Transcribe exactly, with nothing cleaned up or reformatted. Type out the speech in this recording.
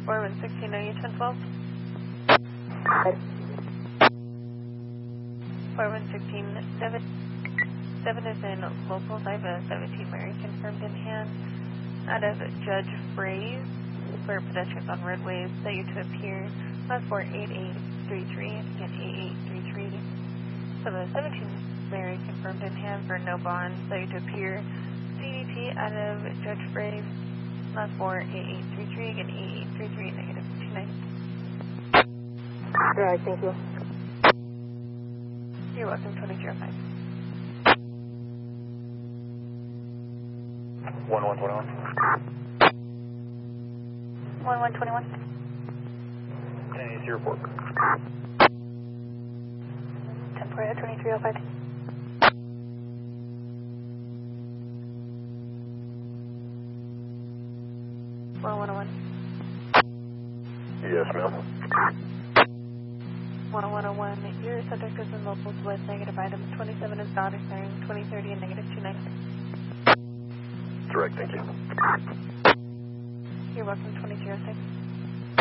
four one sixteen, are you ten twelve? four one sixteen, seven, seven is in local five seventeen Mary, confirmed in hand. Out of Judge Fraze for pedestrians on roadways, that you to appear. Last four eight eight three three, again eight eight three three. seven seventeen Mary, confirmed in hand for no bond, that you to appear. C D T out of Judge Fraze. Last four eight eight three three, again eight eight three three, negative two nine. All right, thank you. You're welcome, twenty zero five. one one twenty-one. one one twenty-one. ten eighty report. Temporary twenty-three oh five. one one oh one. Yes, ma'am. one one oh one, your subject is in locals with negative items. twenty-seven is not occurring. twenty thirty and negative two nine. Direct, thank you. You're welcome, twenty zero six.